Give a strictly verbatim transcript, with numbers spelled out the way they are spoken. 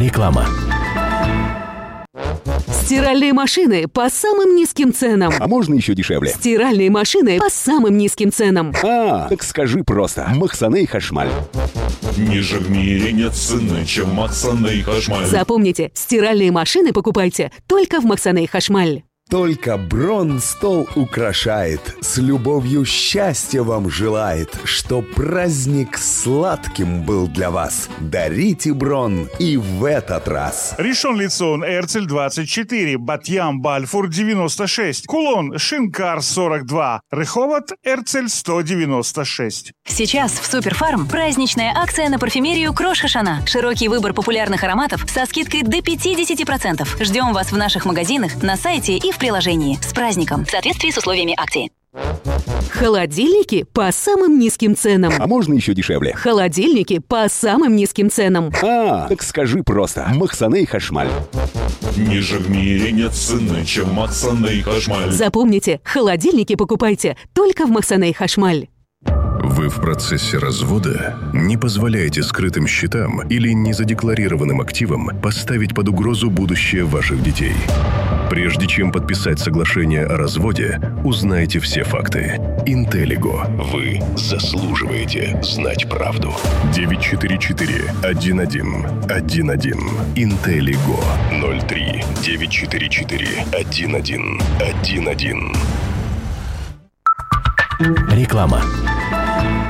Реклама. Стиральные машины по самым низким ценам. А можно еще дешевле? Стиральные машины по самым низким ценам. А, так скажи просто. Махсаней Хашмаль. Ниже в мире нет цены, чем Махсаней Хашмаль. Запомните, стиральные машины покупайте только в Махсаней Хашмаль. Только Бронн стол украшает, с любовью счастья вам желает, чтоб праздник сладким был для вас. Дарите Бронн и в этот раз. Ришон Лицон, Эрцель двадцать четыре, Батьям, Бальфур девяносто шесть, Кулон, Шинкар сорок два, Реховат, Эрцель сто девяносто шесть. Сейчас в Суперфарм праздничная акция на парфюмерию Крош Хашана. Широкий выбор популярных ароматов со скидкой до пятьдесят процентов. Ждем вас в наших магазинах, на сайте и в приложении. С праздником! В соответствии с условиями акции. Холодильники по самым низким ценам. А можно еще дешевле? Холодильники по самым низким ценам. А, так скажи просто. Махсаней Хашмаль. Ниже в мире нет цены, чем Махсаней Хашмаль. Запомните, холодильники покупайте только в Махсаней Хашмаль. Вы в процессе развода? Не позволяйте скрытым счетам или незадекларированным активам поставить под угрозу будущее ваших детей. Прежде чем подписать соглашение о разводе, узнайте все факты. Интеллиго. Вы заслуживаете знать правду. девять четыре четыре один один один один. Интеллиго. ноль три девять четыре четыре один один один один. Реклама.